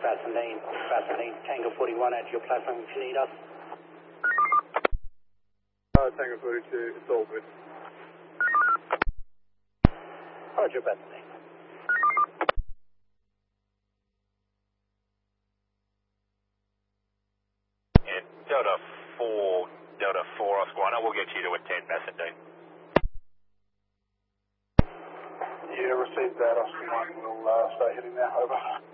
Vaseline, Tango 41 at your platform if you need us. Tango 42, it's all good. Roger, Vaseline. And Delta 4 Oscar 1, we'll get you to attend Vaseline. Yeah, received that, Oscar 1, we'll start heading now, over.